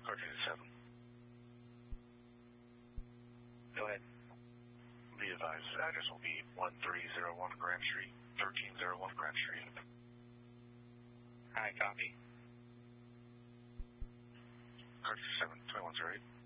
7. Go ahead. Be advised, address will be 1301 Grand Street, 1301 Grand Street. Hi, copy. Cartridge 7, 2108.